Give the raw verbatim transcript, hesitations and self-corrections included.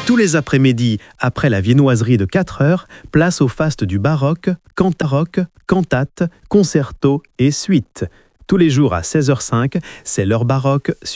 Tous les après-midi, après la viennoiserie de quatre heures, place au faste du baroque, cantaroque, cantate, concerto et suite. Tous les jours à seize heures cinq, c'est l'heure baroque sur